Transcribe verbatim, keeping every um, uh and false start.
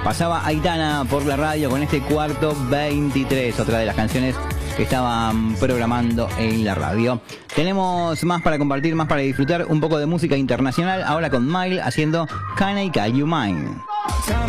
Pasaba Aitana por la radio con este Cuarto veintitrés, otra de las canciones que estaban programando en la radio. Tenemos más para compartir, más para disfrutar, un poco de música internacional, ahora con Mile haciendo Can I Call You Mine.